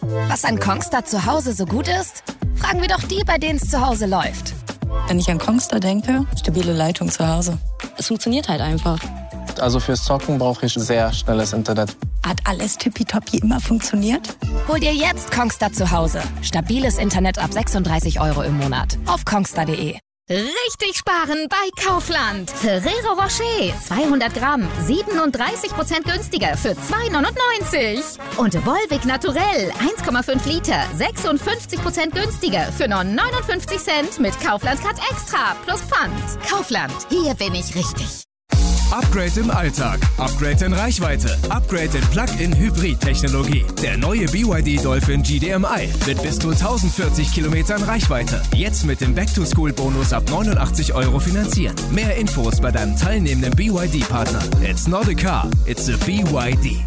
Was an Kongstar zu Hause so gut ist? Fragen wir doch die, bei denen es zu Hause läuft. Wenn ich an Kongstar denke, stabile Leitung zu Hause. Es funktioniert halt einfach. Also fürs Zocken brauche ich sehr schnelles Internet. Hat alles tippitoppi immer funktioniert? Hol dir jetzt Kongstar zu Hause. Stabiles Internet ab 36 € im Monat. Auf kongstar.de. Richtig sparen bei Kaufland. Ferrero Rocher, 200 Gramm, 37% günstiger für 2,99 €. Und Volvic Naturell, 1,5 Liter, 56% günstiger für nur 59 Cent mit Kaufland Card Extra plus Pfand. Kaufland, hier bin ich richtig. Upgrade im Alltag, Upgrade in Reichweite, Upgrade in Plug-in-Hybrid-Technologie. Der neue BYD Dolphin GDMI mit bis zu 1040 Kilometern Reichweite. Jetzt mit dem Back-to-School-Bonus ab 89 € finanzieren. Mehr Infos bei deinem teilnehmenden BYD-Partner. It's not a car, it's a BYD.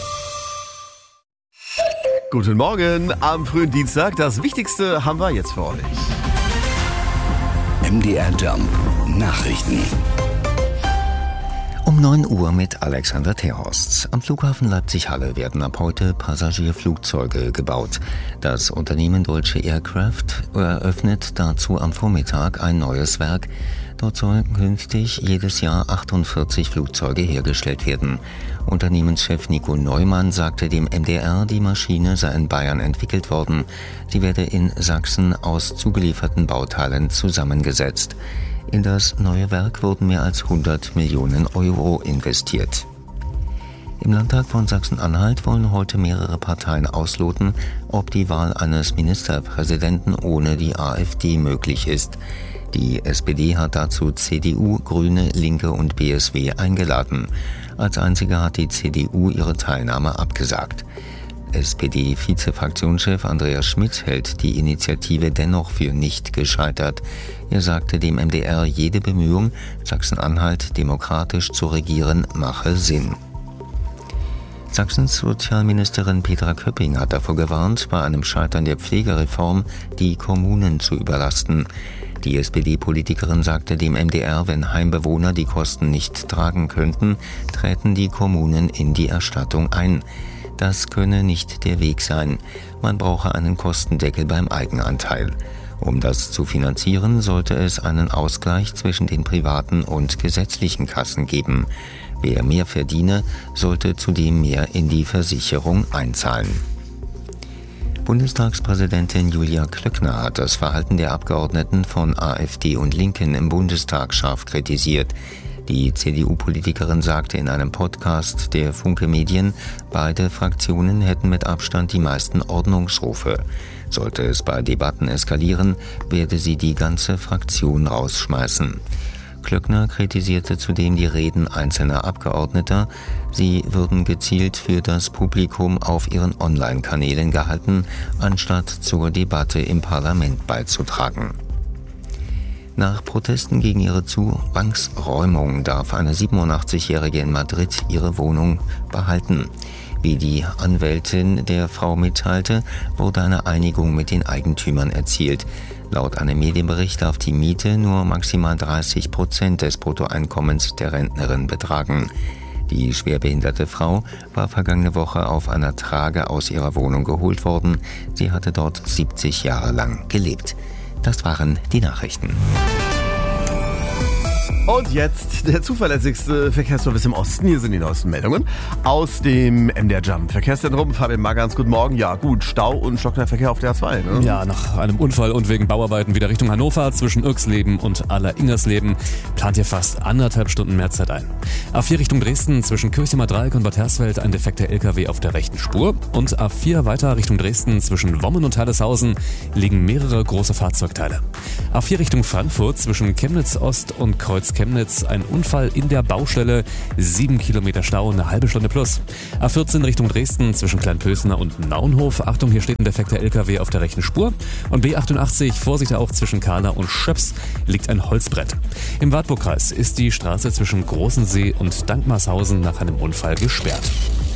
Guten Morgen am frühen Dienstag. Das Wichtigste haben wir jetzt für euch. MDR Jump Nachrichten. Um 9 Uhr mit Alexander Terhorst. Am Flughafen Leipzig-Halle werden ab heute Passagierflugzeuge gebaut. Das Unternehmen Deutsche Aircraft eröffnet dazu am Vormittag ein neues Werk. Dort sollen künftig jedes Jahr 48 Flugzeuge hergestellt werden. Unternehmenschef Nico Neumann sagte dem MDR, die Maschine sei in Bayern entwickelt worden. Sie werde in Sachsen aus zugelieferten Bauteilen zusammengesetzt. In das neue Werk wurden mehr als 100 Millionen € investiert. Im Landtag von Sachsen-Anhalt wollen heute mehrere Parteien ausloten, ob die Wahl eines Ministerpräsidenten ohne die AfD möglich ist. Die SPD hat dazu CDU, Grüne, Linke und BSW eingeladen. Als einzige hat die CDU ihre Teilnahme abgesagt. SPD-Vizefraktionschef Andreas Schmidt hält die Initiative dennoch für nicht gescheitert. Er sagte dem MDR, jede Bemühung, Sachsen-Anhalt demokratisch zu regieren, mache Sinn. Sachsens Sozialministerin Petra Köpping hat davor gewarnt, bei einem Scheitern der Pflegereform die Kommunen zu überlasten. Die SPD-Politikerin sagte dem MDR, wenn Heimbewohner die Kosten nicht tragen könnten, träten die Kommunen in die Erstattung ein. Das könne nicht der Weg sein. Man brauche einen Kostendeckel beim Eigenanteil. Um das zu finanzieren, sollte es einen Ausgleich zwischen den privaten und gesetzlichen Kassen geben. Wer mehr verdiene, sollte zudem mehr in die Versicherung einzahlen. Bundestagspräsidentin Julia Klöckner hat das Verhalten der Abgeordneten von AfD und Linken im Bundestag scharf kritisiert. Die CDU-Politikerin sagte in einem Podcast der Funke Medien, beide Fraktionen hätten mit Abstand die meisten Ordnungsrufe. Sollte es bei Debatten eskalieren, werde sie die ganze Fraktion rausschmeißen. Klöckner kritisierte zudem die Reden einzelner Abgeordneter. Sie würden gezielt für das Publikum auf ihren Online-Kanälen gehalten, anstatt zur Debatte im Parlament beizutragen. Nach Protesten gegen ihre Zwangsräumung darf eine 87-Jährige in Madrid ihre Wohnung behalten. Wie die Anwältin der Frau mitteilte, wurde eine Einigung mit den Eigentümern erzielt. Laut einem Medienbericht darf die Miete nur maximal 30% des Bruttoeinkommens der Rentnerin betragen. Die schwerbehinderte Frau war vergangene Woche auf einer Trage aus ihrer Wohnung geholt worden. Sie hatte dort 70 Jahre lang gelebt. Das waren die Nachrichten. Und jetzt der zuverlässigste Verkehrsservice im Osten. Hier sind die neuesten Meldungen aus dem MDR Jump Verkehrszentrum. Fabian Magans, guten Morgen. Ja gut, Stau und stockender Verkehr auf der A2. Ne? Ja, nach einem Unfall und wegen Bauarbeiten wieder Richtung Hannover zwischen Irksleben und Aller-Ingersleben plant ihr fast 1,5 Stunden mehr Zeit ein. A4 Richtung Dresden zwischen Kirchheimer Dreieck und Bad Hersfeld ein defekter LKW auf der rechten Spur. Und A4 weiter Richtung Dresden zwischen Wommen und Halleshausen liegen mehrere große Fahrzeugteile. A4 Richtung Frankfurt zwischen Chemnitz Ost und Kreuz Chemnitz ein Unfall in der Baustelle, 7 Kilometer Stau, eine halbe Stunde plus. A14 Richtung Dresden zwischen Kleinpösner und Naunhof. Achtung, hier steht ein defekter LKW auf der rechten Spur. Und B88, Vorsicht auch zwischen Kahla und Schöps, liegt ein Holzbrett. Im Wartburgkreis ist die Straße zwischen Großensee und Dankmarshausen nach einem Unfall gesperrt.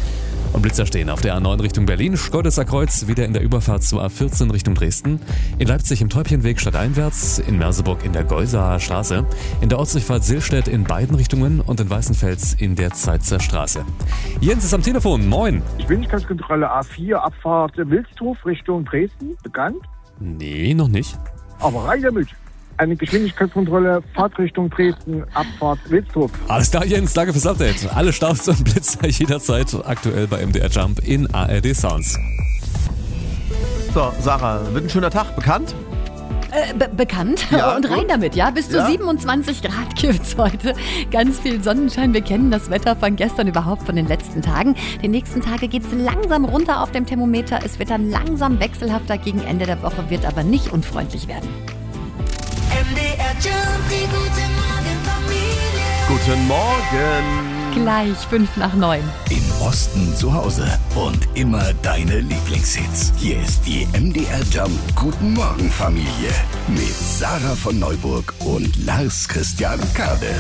Und Blitzer stehen auf der A9 Richtung Berlin, Schkeuditzer Kreuz wieder in der Überfahrt zur A14 Richtung Dresden, in Leipzig im Täubchenweg stadteinwärts, in Merseburg in der Geusaer Straße, in der Ortsdurchfahrt Silstedt in beiden Richtungen und in Weißenfels in der Zeitzer Straße. Jens ist am Telefon, moin. Geschwindigkeitskontrolle A4, Abfahrt Wilsdorf Richtung Dresden, bekannt? Nee, noch nicht. Aber rein damit. Eine Geschwindigkeitskontrolle, Fahrtrichtung Dresden, Abfahrt Wilsdorf. Alles klar, Jens, danke fürs Update. Alle Staus und Blitzer jederzeit aktuell bei MDR Jump in ARD Sounds. So, Sarah, wird ein schöner Tag, bekannt? Bekannt Ja, und rein gut. damit, ja. Bis zu Ja. 27 Grad gibt's heute. Ganz viel Sonnenschein. Wir kennen das Wetter von gestern, überhaupt von den letzten Tagen. Die nächsten Tage geht's langsam runter auf dem Thermometer. Es wird dann langsam wechselhafter. Gegen Ende der Woche wird aber nicht unfreundlich werden. MDR Jump, die gute Morgenfamilie. Guten Morgen. Gleich 8:55. Im Osten zu Hause und immer deine Lieblingshits. Hier ist die MDR Jump Guten Morgen Familie mit Sarah von Neuburg und Lars Christian Kade.